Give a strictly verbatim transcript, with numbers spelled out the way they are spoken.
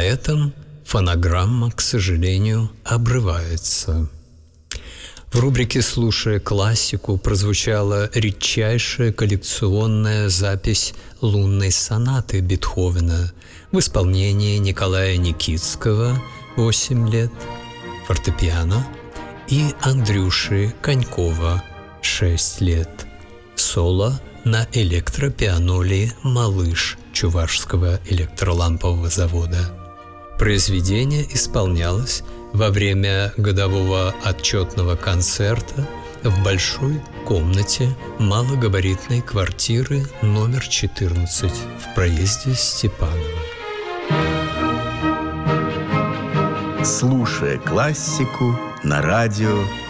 этом фонограмма, к сожалению, обрывается. В рубрике «Слушая классику» прозвучала редчайшая коллекционная запись лунной сонаты Бетховена в исполнении Николая Никитского, восемь лет, фортепиано, и Андрюши Конькова, шесть лет, соло на электропианоле «Малыш» Чувашского электролампового завода. Произведение исполнялось во время годового отчетного концерта в большой комнате малогабаритной квартиры номер четырнадцать в проезде Степанова. Слушая классику на радио